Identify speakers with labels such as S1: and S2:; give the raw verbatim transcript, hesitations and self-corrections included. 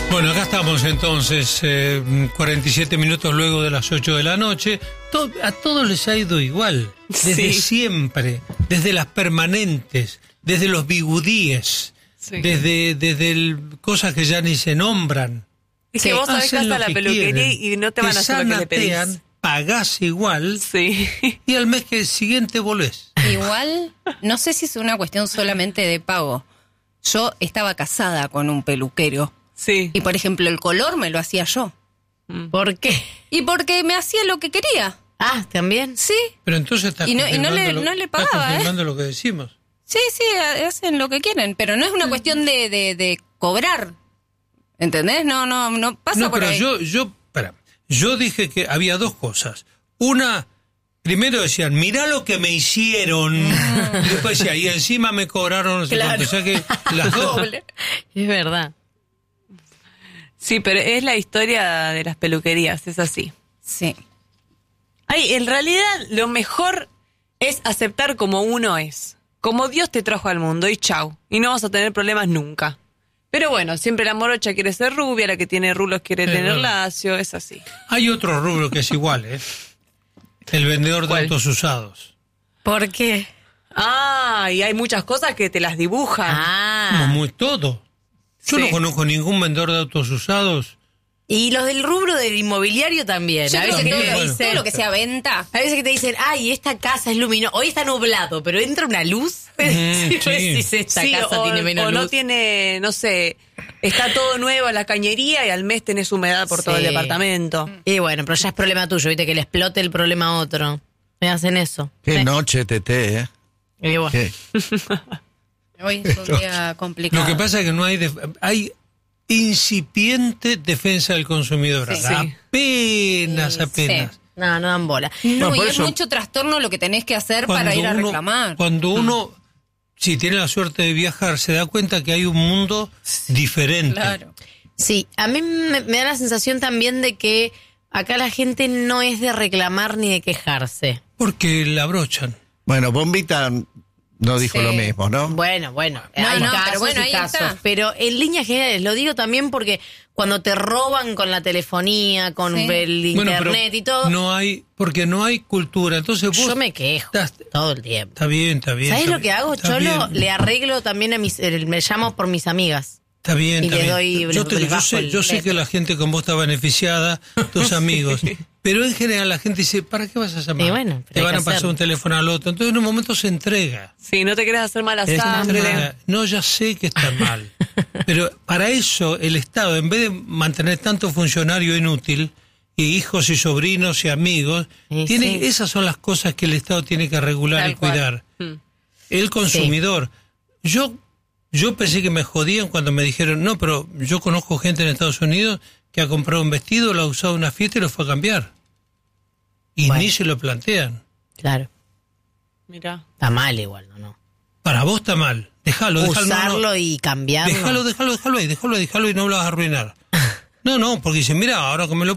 S1: Bueno, acá estamos entonces, eh, cuarenta y siete minutos luego de las ocho de la noche. Todo, a todos les ha ido igual, desde sí. siempre, desde las permanentes, desde los bigudíes, sí. desde, desde el, cosas que ya ni se nombran.
S2: Es que sí. vos sabés que hasta la peluquería quieren, y no te van a hacer lo que le pedís.
S1: Pagás igual
S2: sí.
S1: y al mes que siguiente volvés.
S3: Igual, no sé si es una cuestión solamente de pago. Yo estaba casada con un peluquero.
S2: Sí.
S3: Y, por ejemplo, el color me lo hacía yo.
S2: ¿Por qué?
S3: Y porque me hacía lo que quería.
S2: Ah, ¿también?
S3: Sí.
S1: Pero entonces estás
S3: y no, y no, le,
S1: lo,
S3: no le pagaba,
S1: estás confirmando
S3: ¿eh?
S1: lo que decimos.
S3: Sí, sí, hacen lo que quieren. Pero no es una cuestión de, de, de cobrar. ¿Entendés? No, no, no pasa
S1: no,
S3: por
S1: pero
S3: ahí.
S1: yo, yo, espera, yo dije que había dos cosas. Una, primero decían, mirá lo que me hicieron. Mm. Y después decía, y encima me cobraron, no sé
S2: claro.
S1: cuánto. O sea que las dos.
S2: Es verdad. Sí, pero es la historia de las peluquerías, es así.
S3: Sí.
S2: Ay, en realidad lo mejor es aceptar como uno es. Como Dios te trajo al mundo y chau. Y no vas a tener problemas nunca. Pero bueno, siempre la morocha quiere ser rubia, la que tiene rulos quiere sí, tener bueno. lacio, es así.
S1: Hay otro rubro que es igual, ¿eh? El vendedor de
S2: ¿Cuál?
S1: autos usados.
S2: ¿Por qué? Ah, y hay muchas cosas que te las dibujan.
S3: Ah.
S1: Como muy todo. Yo sí. no conozco ningún vendedor de autos usados.
S2: Y los del rubro del inmobiliario también.
S3: Yo
S2: a veces
S3: que
S2: que
S3: te
S2: bueno.
S3: dicen, todo lo que sea venta.
S2: A veces que te dicen, ay, esta casa es luminosa. Hoy está nublado, pero entra una luz.
S1: Mm, sí.
S2: Decís, esta sí, casa o, tiene menos o luz. O no tiene, no sé, está todo nuevo en la cañería y al mes tenés humedad por sí. todo el departamento. Y bueno, pero ya es problema tuyo, viste, que le explote el problema a otro. Me hacen eso.
S4: Qué
S2: ¿sí?
S4: noche, Tete, ¿eh?
S2: Y bueno.
S4: ¿Qué?
S3: Hoy es un día complicado.
S1: Lo que pasa es que no hay... Def- hay incipiente defensa del consumidor.
S3: Sí,
S1: apenas,
S3: sí,
S1: apenas.
S3: Sí.
S2: No, no dan bola.
S3: No,
S1: no
S3: y es
S1: eso,
S3: mucho trastorno lo que tenés que hacer para ir a
S1: uno,
S3: reclamar.
S1: Cuando uno, mm. si tiene la suerte de viajar, se da cuenta que hay un mundo diferente.
S3: Claro.
S2: Sí, a mí me, me da la sensación también de que acá la gente no es de reclamar ni de quejarse.
S1: Porque la abrochan.
S4: Bueno, Bombita no dijo
S3: sí.
S4: lo mismo, ¿no?
S2: Bueno, bueno,
S3: no,
S2: hay
S3: no,
S2: casos
S3: pero bueno,
S2: y
S3: ahí
S2: casos.
S3: está.
S2: Pero en líneas generales, lo digo también porque cuando te roban con la telefonía, con
S3: sí.
S2: el internet
S1: bueno,
S2: y todo...
S1: No hay, porque no hay cultura, entonces vos...
S2: Yo me quejo
S1: estás,
S2: todo el tiempo.
S1: Está bien, está bien.
S2: ¿Sabes
S1: está
S2: lo que hago,
S1: está
S2: Cholo?
S1: bien.
S2: Le arreglo también a mis... Me llamo por mis amigas.
S1: Está bien,
S2: y
S1: está
S2: le
S1: bien.
S2: doy,
S1: yo
S2: les,
S1: te,
S2: les
S1: yo,
S2: bajo
S1: sé,
S2: el
S1: yo sé que la gente con vos está beneficiada, tus amigos, pero en general la gente dice, ¿para qué vas a llamar?
S2: Y bueno,
S1: te van a pasar hacerlo. Un teléfono al otro. Entonces en un momento se entrega.
S2: Sí, no te querés hacer mala
S1: Es
S2: sangre.
S1: entrega. No, ya sé que está mal. Pero para eso el Estado, en vez de mantener tanto funcionario inútil, y hijos y sobrinos y amigos,
S2: y
S1: tiene,
S2: sí.
S1: esas son las cosas que el Estado tiene que regular
S3: Tal
S1: y cuidar.
S3: cual.
S1: El consumidor. Sí. Yo... Yo pensé que me jodían cuando me dijeron, no, pero yo conozco gente en Estados Unidos que ha comprado un vestido, lo ha usado en una fiesta y lo fue a cambiar. Y bueno. Ni se lo plantean.
S2: Claro. Mira. Está mal igual, ¿no? no.
S1: Para vos está mal. Déjalo, déjalo.
S2: Usarlo
S1: no, no.
S2: y cambiarlo.
S1: Déjalo, déjalo, déjalo ahí, déjalo, déjalo y no lo vas a arruinar. No, no, porque dicen, mira, ahora que me lo